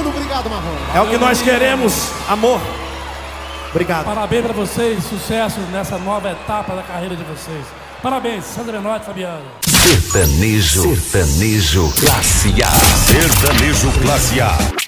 tudo. Obrigado, Marrom. É o que nós queremos, amor. Obrigado. Parabéns pra vocês, sucesso nessa nova etapa da carreira de vocês. Parabéns, Sandro Menotti e Fabiano. Sertanejo classe A. Sertanejo classe A.